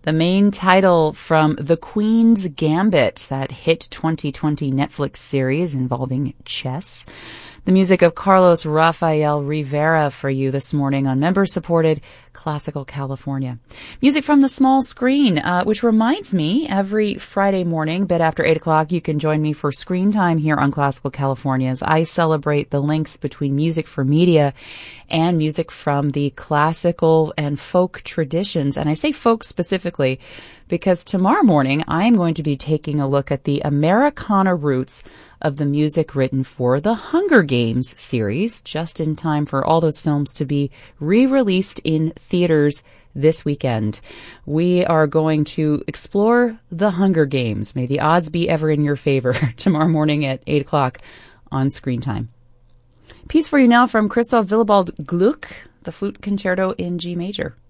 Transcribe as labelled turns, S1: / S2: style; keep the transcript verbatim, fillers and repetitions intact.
S1: The main title from The Queen's Gambit, that hit twenty twenty Netflix series involving chess. The music of Carlos Rafael Rivera for you this morning on member-supported Classical California. Music from the small screen, uh, which reminds me, every Friday morning, a bit after eight o'clock, you can join me for Screen Time here on Classical California as I celebrate the links between music for media and music from the classical and folk traditions. And I say folk specifically because tomorrow morning I am going to be taking a look at the Americana roots of the music written for the Hunger Games series, just in time for all those films to be re-released in theaters this weekend. We are going to explore the Hunger Games. May the odds be ever in your favor tomorrow morning at eight o'clock on Screen Time. Piece for you now from Christoph Willibald Gluck, the Flute Concerto in G Major.